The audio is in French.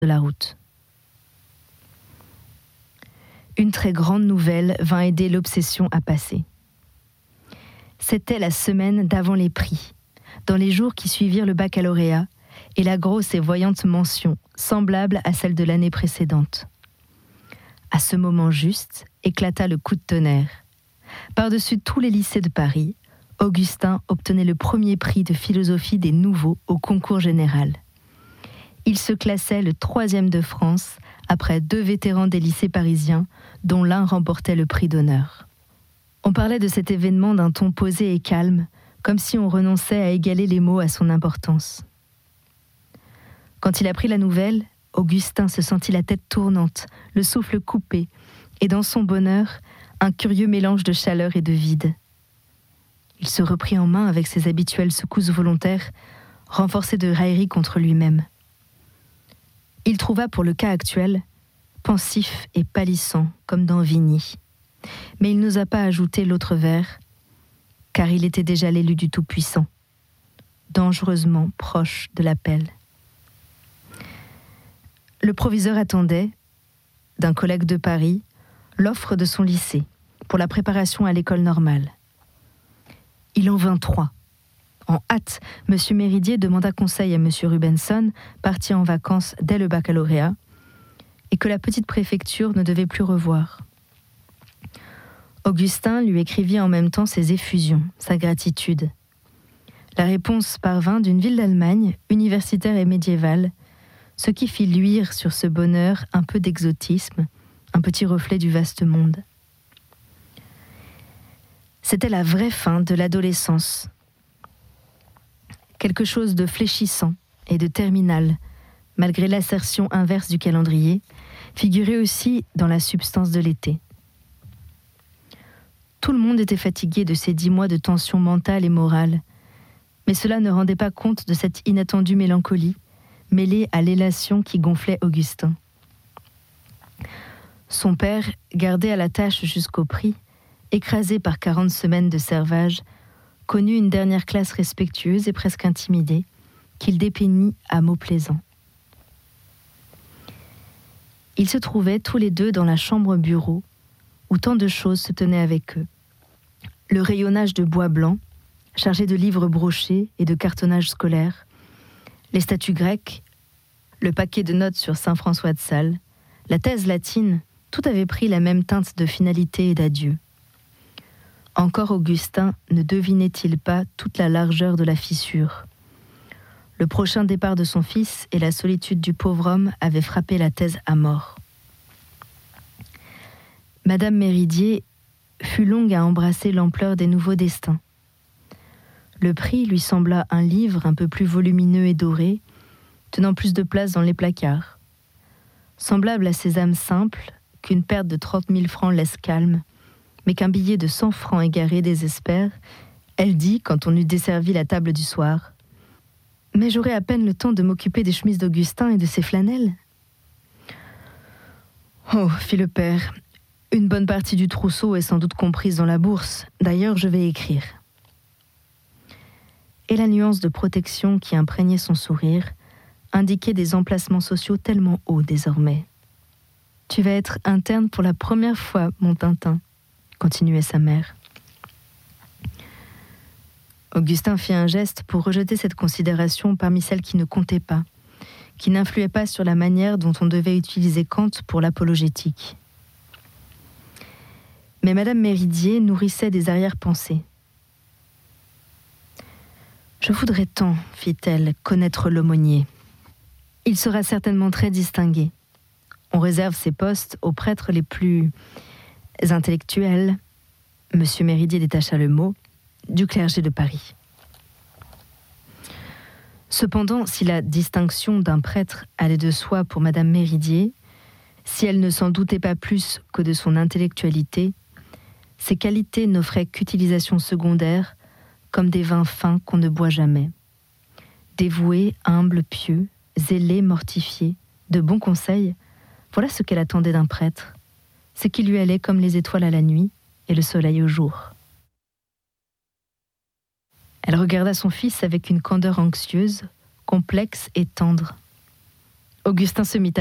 de la route. Une très grande nouvelle vint aider l'obsession à passer. C'était la semaine d'avant les prix, dans les jours qui suivirent le baccalauréat, et la grosse et voyante mention, semblable à celle de l'année précédente. À ce moment juste, éclata le coup de tonnerre. Par-dessus tous les lycées de Paris, Augustin obtenait le premier prix de philosophie des nouveaux au concours général. Il se classait le 3e de France, après 2 vétérans des lycées parisiens, dont l'un remportait le prix d'honneur. On parlait de cet événement d'un ton posé et calme, comme si on renonçait à égaler les mots à son importance. Quand il apprit la nouvelle, Augustin se sentit la tête tournante, le souffle coupé, et dans son bonheur, un curieux mélange de chaleur et de vide. Il se reprit en main avec ses habituelles secousses volontaires, renforcées de raillerie contre lui-même. Il trouva pour le cas actuel, pensif et pâlissant comme dans Vigny. Mais il n'osa pas ajouter l'autre vers, car il était déjà l'élu du Tout-Puissant, dangereusement proche de l'appel. Le proviseur attendait, d'un collègue de Paris, l'offre de son lycée pour la préparation à l'école normale. Il en vint 3. En hâte, M. Méridier demanda conseil à M. Rubenson, parti en vacances dès le baccalauréat, et que la petite préfecture ne devait plus revoir. Augustin lui écrivit en même temps ses effusions, sa gratitude. La réponse parvint d'une ville d'Allemagne, universitaire et médiévale, ce qui fit luire sur ce bonheur un peu d'exotisme, un petit reflet du vaste monde. C'était la vraie fin de l'adolescence. Quelque chose de fléchissant et de terminal, malgré l'assertion inverse du calendrier, figurait aussi dans la substance de l'été. Tout le monde était fatigué de ces 10 mois de tension mentale et morale, mais cela ne rendait pas compte de cette inattendue mélancolie, mêlée à l'élation qui gonflait Augustin. Son père, gardé à la tâche jusqu'au prix, écrasé par 40 semaines de servage, connut une dernière classe respectueuse et presque intimidée, qu'il dépeignit à mots plaisants. Ils se trouvaient tous les deux dans la chambre-bureau, où tant de choses se tenaient avec eux. Le rayonnage de bois blanc, chargé de livres brochés et de cartonnage scolaire, les statues grecques, le paquet de notes sur saint François de Sales, la thèse latine, tout avait pris la même teinte de finalité et d'adieu. Encore Augustin ne devinait-il pas toute la largeur de la fissure. Le prochain départ de son fils et la solitude du pauvre homme avaient frappé la thèse à mort. Madame Méridier fut longue à embrasser l'ampleur des nouveaux destins. Le prix lui sembla un livre un peu plus volumineux et doré, tenant plus de place dans les placards. Semblable à ces âmes simples qu'une perte de 30 000 francs laisse calme, mais qu'un billet de 100 francs égaré désespère, elle dit, quand on eut desservi la table du soir, « Mais j'aurai à peine le temps de m'occuper des chemises d'Augustin et de ses flanelles. » « Oh, fit le père, une bonne partie du trousseau est sans doute comprise dans la bourse. D'ailleurs, je vais écrire. » Et la nuance de protection qui imprégnait son sourire indiquait des emplacements sociaux tellement hauts désormais. « Tu vas être interne pour la première fois, mon Tintin, » continuait sa mère. Augustin fit un geste pour rejeter cette considération parmi celles qui ne comptaient pas, qui n'influaient pas sur la manière dont on devait utiliser Kant pour l'apologétique. Mais Madame Méridier nourrissait des arrière-pensées. « Je voudrais tant, fit-elle, connaître l'aumônier. Il sera certainement très distingué. On réserve ces postes aux prêtres les plus intellectuels, Monsieur Méridier détacha le mot, du clergé de Paris. Cependant, si la distinction d'un prêtre allait de soi pour Madame Méridier, si elle ne s'en doutait pas plus que de son intellectualité, ces qualités n'offraient qu'utilisation secondaire, comme des vins fins qu'on ne boit jamais. Dévoué, humble, pieux, zélé, mortifié, de bons conseils, voilà ce qu'elle attendait d'un prêtre, ce qui lui allait comme les étoiles à la nuit et le soleil au jour. Elle regarda son fils avec une candeur anxieuse, complexe et tendre. Augustin se mit